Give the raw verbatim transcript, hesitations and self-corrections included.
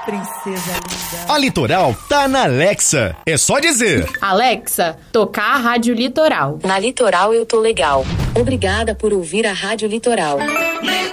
princesa linda. A Litoral tá na Alexa. É só dizer: Alexa, tocar a Rádio Litoral. Na Litoral eu tô legal. Obrigada por ouvir a Rádio Litoral.